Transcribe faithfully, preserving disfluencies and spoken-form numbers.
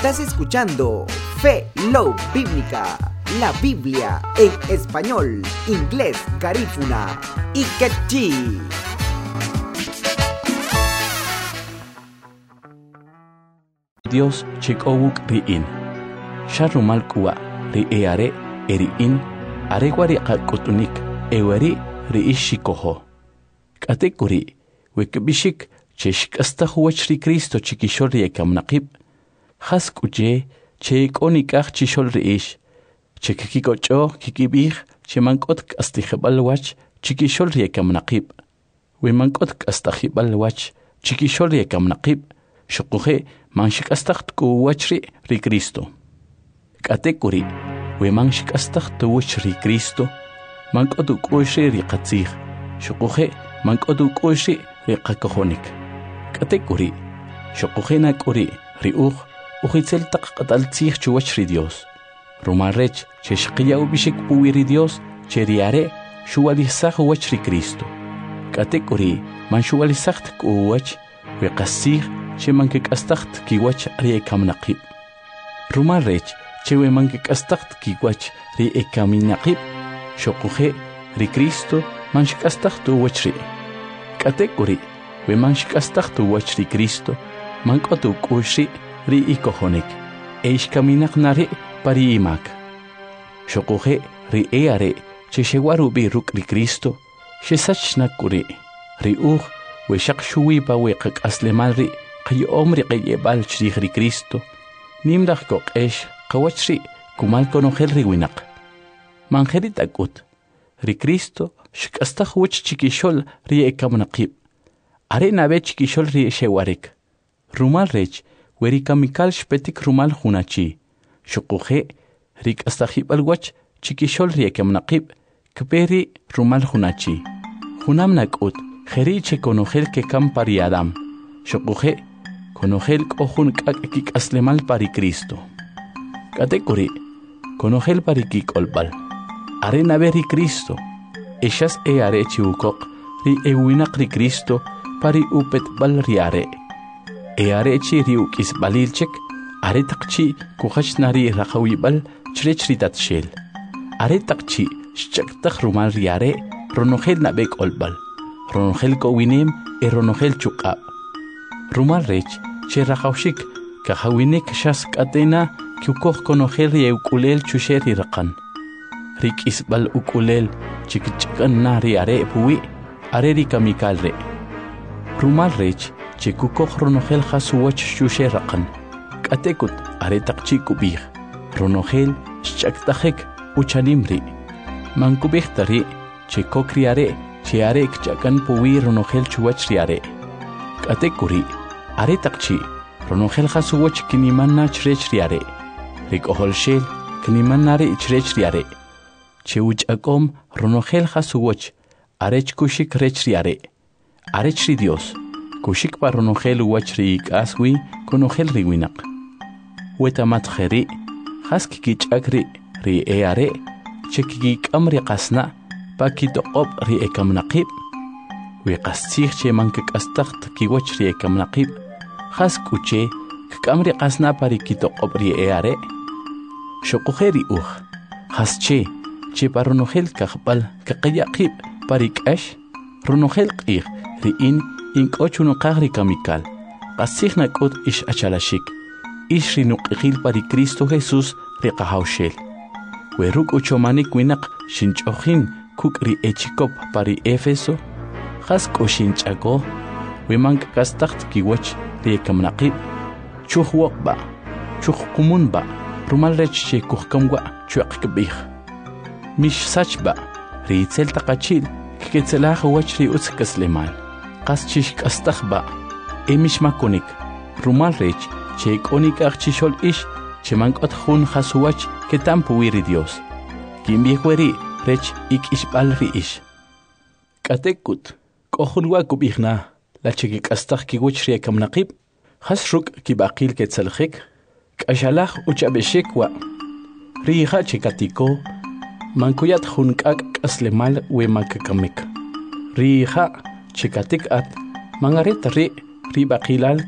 Estás escuchando Fe Love Bíblica, la Biblia en español, inglés, garífuna y quechí. Dios chikowuk riin. Sharumal kuwa ri eare eriin aregwari qakutunik ewari ri ishikoho. Katekuri wekbishik cheshik astahuach ri Cristo chikishol ri ekamnaqib. Hask uje chek onikach chishol ri ish. Chekikikocho kikibih chemankot astihbalwach chikishol ri ekamnaqib. Wemankot astahbalwach chikishol ri ekamnaqib. Shukuhe manshik astacht kuwachri ri Cristo. Katekuri we manshik astacht tuwachri Cristo. Mankodu kuwachri ri qatzih. Shukuhe mankodu kuwachri ri qakohonik. Katekuri shukuhe nakuri ri uj ujitzel taqataltzih chuwachri Dios. Rumarech cheshqiya ubishik puwiri Dios cheriare shuwalisah wachri Cristo. Katekuri man shuwalisaht kuwach we qassih Chemankik astacht kiwach ri ekamnaqib. Rumarech chewe mankik astacht kiwach ri ekaminaqib. Shokuhe ri Cristo manshik astacht wachri. Katekuri we manshik astacht wachri Cristo mankotu kushri ri ikohonik. Eish kaminaq nari pari imak. Shokuhe ri eare cheshewaru bi ruk ri Cristo shesachnakuri ri uj we shakshuwi pa we qak aslemal ri Qay omri qayebal chrih ri Cristo, nimrach koqesh qawachri kumal konojel ri winaq. Manjerit akut, ri Cristo shikastaj wach chikishol ri ekamnaqib. Are nabe chikishol ri shewarek. Rumal rech, weri kamikal shpetik rumal hunachi. Shukuhe, ri kastajibal wach chikishol ri ekamnaqib, kperi rumal hunachi. Hunam nakut, jeri che konojel ke kam pari Adam. Shukuhe, Conogel kohun kakik aslemal pari Cristo. Katekuri, conogel pari kik olbal. Arena beri Cristo. Eshas e are chiukok, ri ewinak ri Cristo, pari upet bal riare. E are chi riukis balilchek, are takchi kuhach nari rakawibal, chrechri tatshel. Are takchi, shchaktak rumal riare, ronogel nabek olbal. Ronogel kowinem, e ronogel chukab. Rumal rech, che rakawshik, kahawinek shas katena, kiukoh konogel ri eukulel chusheri rakan. Rik isbal ukulel, chikichakan na ri are puwi, are ri kamikal re. Rumal rech, che kukoh ronogel hasuwach chusher rakan. Katekut, are takchi kubih. Ronogel, shchaktajek, uchalimri. Mankubih tari, che kokri are, che are kchakan puwi ronogel chuwach ri are. Katekuri, are takchi, ronogel hasuwach kinimanna chrech riare. Rikohol shel, kinimanare chrech riare. Cheuch akom, ronogel hasuwach, arech kushik rech riare. Arech ri Dios, kushik pa ronogel wach ri aswi, konogel riwinak. Wetamat kheri, haskikich agri, ri eare, chekikik amri qasna, pakitoqob ri ekamnaqib. ويقستيخ شي منك استخت كي وجري كم نقيب خاس كوشي كامري قاسنا باري كي تقبري اياري شوقو خيري اوخ خاس شي شي بارونوخيل كخبل كقيا قيب باريك اش رونوخيل قيخ ريين انك اوچونو قاغري كاميكال قستيخ نكوت اش اچالاشيك اش ري نقيخيل باري كريستو جيسوس ريقا هاوشيل ويروك اوچومانيك وينق شنچوخين كوك ري اچيكوب باري افيسو خاص كوشين چاكو ومانك كاستخت كي وچ ري كمنقيب چوخ وقبا چوخ قمون با رومال رچ شي كوخ كمغا چوق كبيخ مش ساچ با ري تسل تقاچيل كيتسلاخ وچ ري اوس كسليمان قاس چيش كاستخ با اي مش ماكونيك رومال رچ چي كونيك اخچيشول ايش چمانك اتخون خاص وچ كتام بويري ديوس كيم بيخوري رچ ايك ايش بال ري ايش كاتيكوت كوخن واكو بيخنا لا تشكي كاستخ كي وچري كم نقيب خسرك كي باقيل كتسلخك كاشالاخ وچابشيك و ريخا تشيكاتيكو مانكويات خونكاك اسلمال وماك كمك ريخا تشيكاتيك ات مانغاريت ري ري باقيلال